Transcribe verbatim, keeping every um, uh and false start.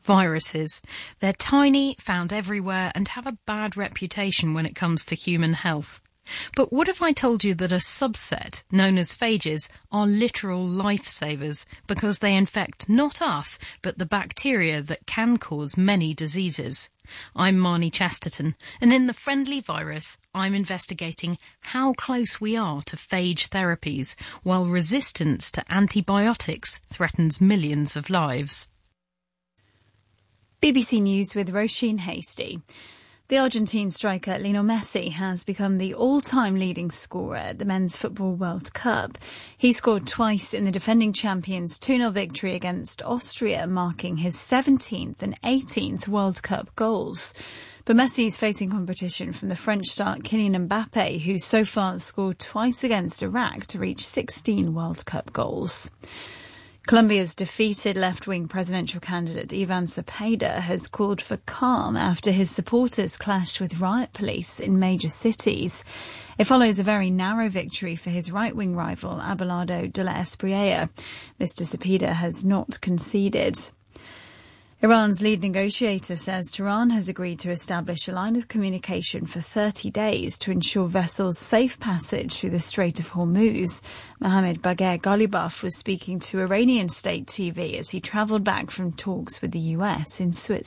Viruses. They're tiny, found everywhere, and have a bad reputation when it comes to human health. But what if I told you that a subset, known as phages, are literal lifesavers because they infect not us, but the bacteria that can cause many diseases? I'm Marnie Chesterton, and in The Friendly Virus, I'm investigating how close we are to phage therapies, while resistance to antibiotics threatens millions of lives. B B C News with Roisin Hasty. The Argentine striker Lionel Messi has become the all-time leading scorer at the Men's Football World Cup. He scored twice in the defending champions' two nil victory against Austria, marking his seventeenth and eighteenth World Cup goals. But Messi is facing competition from the French star Kylian Mbappe, who so far scored twice against Iraq to reach sixteen World Cup goals. Colombia's defeated left-wing presidential candidate Ivan Cepeda has called for calm after his supporters clashed with riot police in major cities. It follows a very narrow victory for his right-wing rival Abelardo de la Espriella. Mister Cepeda has not conceded. Iran's lead negotiator says Tehran has agreed to establish a line of communication for thirty days to ensure vessels' safe passage through the Strait of Hormuz. Mohammad Bagher Ghalibaf was speaking to Iranian state T V as he travelled back from talks with the U S in Switzerland.